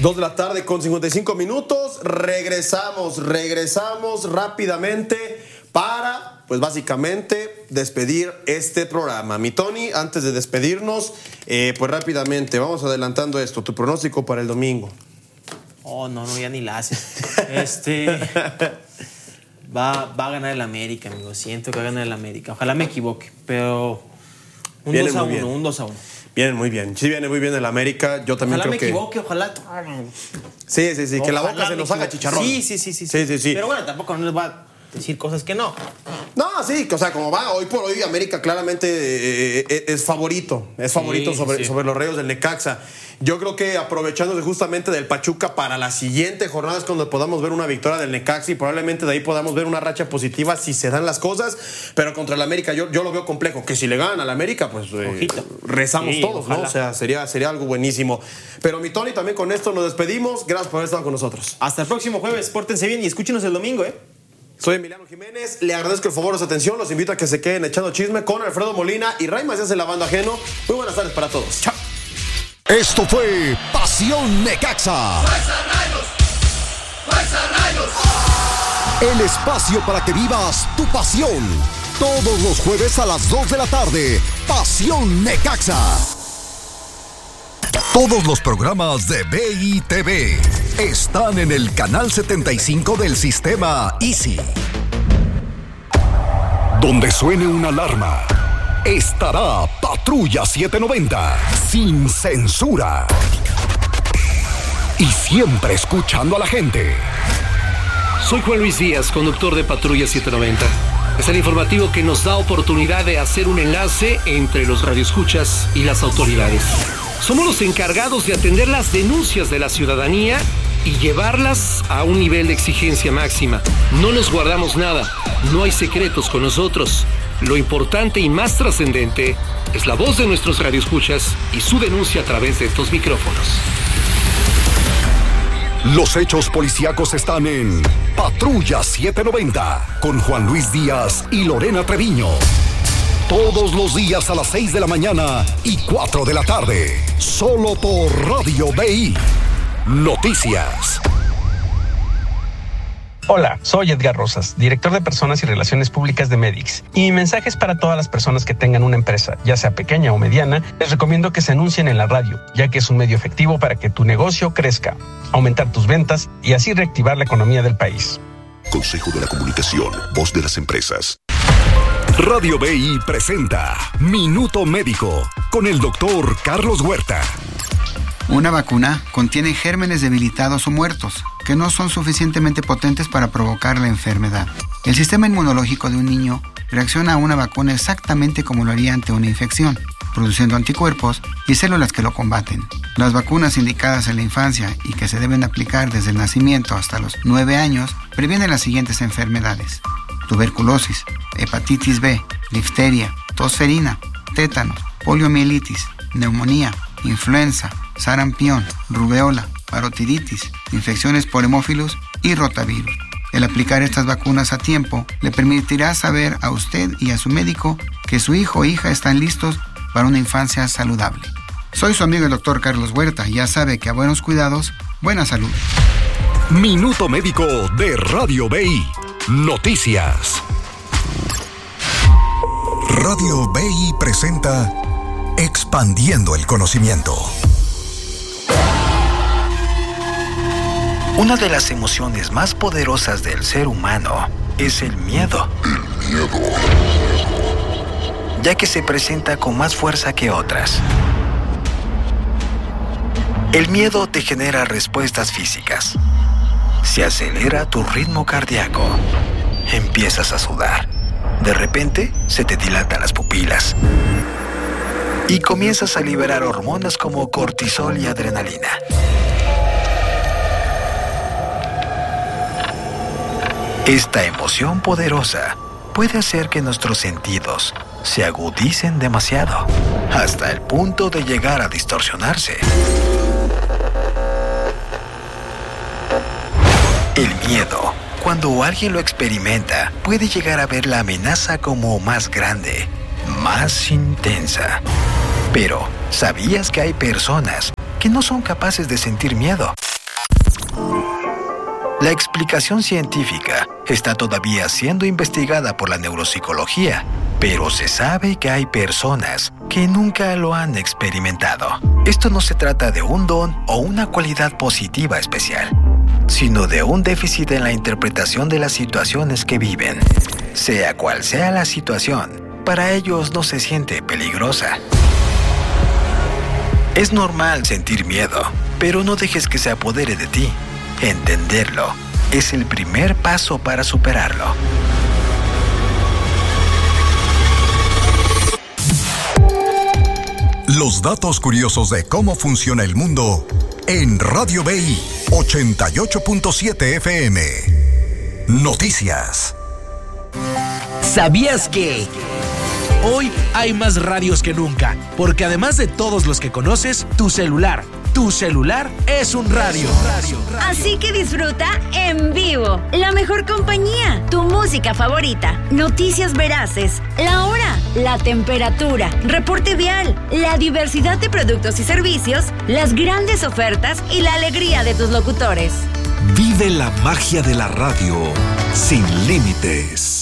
2 de la tarde con 55 minutos. Regresamos rápidamente para, pues básicamente, despedir este programa. Mi Tony, antes de despedirnos, pues rápidamente, vamos adelantando esto. Tu pronóstico para el domingo. Oh, no, ya ni la haces. Va a ganar el América, amigo. Siento que va a ganar el América. Ojalá me equivoque, pero un 2-1. Vienen muy bien. Sí, viene muy bien el América. Yo también ojalá creo que... Ojalá me equivoque, ojalá... Sí, que la boca se nos haga chicharrón. Sí. Pero bueno, tampoco no les va a decir cosas que no. No, sí, o sea, como va, hoy por hoy América claramente es favorito. Es favorito sobre los Rayos del Necaxa. Yo creo que aprovechándose justamente del Pachuca para la siguiente jornada es cuando podamos ver una victoria del Necaxa y probablemente de ahí podamos ver una racha positiva si se dan las cosas, pero contra el América yo lo veo complejo, que si le ganan al América pues rezamos todos, ojalá. ¿No? O sea, sería algo buenísimo. Pero mi Tony, también con esto nos despedimos. Gracias por haber estado con nosotros. Hasta el próximo jueves, pórtense bien y escúchenos el domingo, Soy Emiliano Jiménez, le agradezco el favor de su atención, los invito a que se queden echando chisme con Alfredo Molina y Ray Macías en la banda ajeno. Muy buenas tardes para todos. Chao. Esto fue Pasión Necaxa. ¡Fuerza Rayos! El espacio para que vivas tu pasión. Todos los jueves a las 2 de la tarde. Pasión Necaxa. Todos los programas de BITV están en el canal 75 del sistema Easy. Donde suene una alarma, estará Patrulla 790, sin censura. Y siempre escuchando a la gente. Soy Juan Luis Díaz, conductor de Patrulla 790. Es el informativo que nos da oportunidad de hacer un enlace entre los radioescuchas y las autoridades. Somos los encargados de atender las denuncias de la ciudadanía y llevarlas a un nivel de exigencia máxima. No nos guardamos nada, no hay secretos con nosotros. Lo importante y más trascendente es la voz de nuestros radioescuchas y su denuncia a través de estos micrófonos. Los hechos policíacos están en Patrulla 790 con Juan Luis Díaz y Lorena Treviño. Todos los días a las 6 de la mañana y 4 de la tarde. Solo por Radio BI. Noticias. Hola, soy Edgar Rosas, director de Personas y Relaciones Públicas de Medix. Y mi mensaje es para todas las personas que tengan una empresa, ya sea pequeña o mediana. Les recomiendo que se anuncien en la radio, ya que es un medio efectivo para que tu negocio crezca, aumentar tus ventas y así reactivar la economía del país. Consejo de la Comunicación, voz de las empresas. Radio BI presenta Minuto Médico con el doctor Carlos Huerta. Una vacuna contiene gérmenes debilitados o muertos que no son suficientemente potentes para provocar la enfermedad. El sistema inmunológico de un niño reacciona a una vacuna exactamente como lo haría ante una infección, produciendo anticuerpos y células que lo combaten. Las vacunas indicadas en la infancia y que se deben aplicar desde el nacimiento hasta los 9 años previenen las siguientes enfermedades: tuberculosis, hepatitis B, difteria, tosferina, tétanos, poliomielitis, neumonía, influenza, sarampión, rubeola, parotiditis, infecciones por hemófilos y rotavirus. El aplicar estas vacunas a tiempo le permitirá saber a usted y a su médico que su hijo o hija están listos para una infancia saludable. Soy su amigo el doctor Carlos Huerta y ya sabe que a buenos cuidados, buena salud. Minuto Médico de Radio BI. Noticias. Radio BI presenta Expandiendo el Conocimiento. Una de las emociones más poderosas del ser humano es el miedo. Ya que se presenta con más fuerza que otras. El miedo te genera respuestas físicas. Se acelera tu ritmo cardíaco. Empiezas a sudar. De repente, se te dilatan las pupilas. Y comienzas a liberar hormonas como cortisol y adrenalina. Esta emoción poderosa puede hacer que nuestros sentidos se agudicen demasiado, hasta el punto de llegar a distorsionarse. El miedo, cuando alguien lo experimenta, puede llegar a ver la amenaza como más grande, más intensa. Pero, ¿sabías que hay personas que no son capaces de sentir miedo? La explicación científica está todavía siendo investigada por la neuropsicología, pero se sabe que hay personas que nunca lo han experimentado. Esto no se trata de un don o una cualidad positiva especial, sino de un déficit en la interpretación de las situaciones que viven. Sea cual sea la situación, para ellos no se siente peligrosa. Es normal sentir miedo, pero no dejes que se apodere de ti. Entenderlo es el primer paso para superarlo. Los datos curiosos de cómo funciona el mundo en Radio BI 88.7 FM. Noticias. ¿Sabías que hoy hay más radios que nunca? Porque además de todos los que conoces, tu celular es un radio. Así que disfruta en vivo la mejor compañía, tu música favorita, noticias veraces, la hora, la temperatura, reporte vial, la diversidad de productos y servicios, las grandes ofertas y la alegría de tus locutores. Vive la magia de la radio sin límites.